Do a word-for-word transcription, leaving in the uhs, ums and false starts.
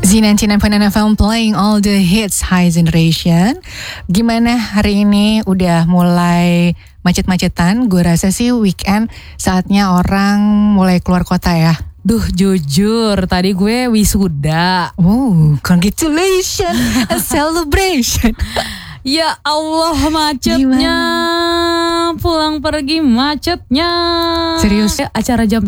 Z sembilan puluh sembilan F M playing all the hits High Generation. Gimana hari ini udah mulai macet-macetan? Gue rasa sih weekend saatnya orang mulai keluar kota ya. Duh jujur tadi gue wisuda. Oh, congratulations, a celebration. Ya Allah macetnya. Gimana? Pulang pergi macetnya. Serius? Acara jam